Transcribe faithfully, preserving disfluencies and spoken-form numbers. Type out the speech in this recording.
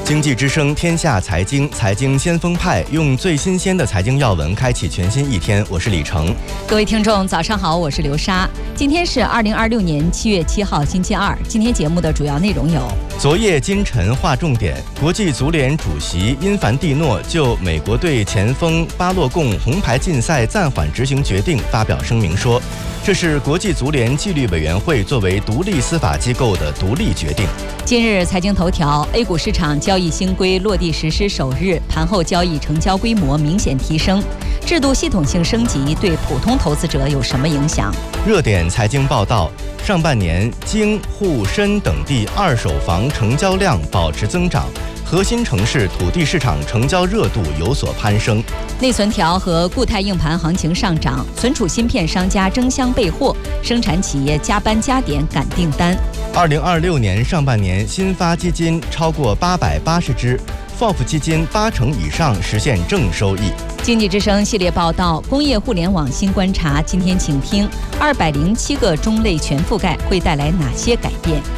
经济之声天下财经，财经先锋派用最新鲜的财经要闻开启全新一天。我是李成。 各位听众早上好，我是刘莎。今天是二零二六年七月七号星期二。今天节目的主要内容有： 昨夜今晨划重点，国际足联主席因凡蒂诺就美国队前锋巴洛贡红牌禁赛暂缓执行决定发表声明说，这是国际足联纪律委员会作为独立司法机构的独立决定。 今日财经头条 ：A 股市场交易新规落地实施首日，盘后交易成交规模明显提升。制度系统性升级对普通投资者有什么影响？ 热点财经报道：上半年京、沪、深等地二手房成交量保持增长，核心城市土地市场成交热度有所攀升。 内存条和固态硬盘行情上涨，存储芯片商家争相备货，生产企业加班加点赶订单。 二零二六年上半年新发基金超过八百八十只 ，F O F 基金八成以上实现正收益。 经济之声系列报道：工业互联网新观察。今天请听二百零七个中类全覆盖会带来哪些改变？